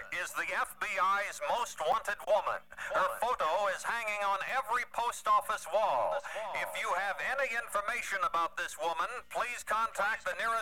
is the FBI's most wanted woman. Her photo is hanging on every post office wall. If you have any information about this woman, please contact the nearest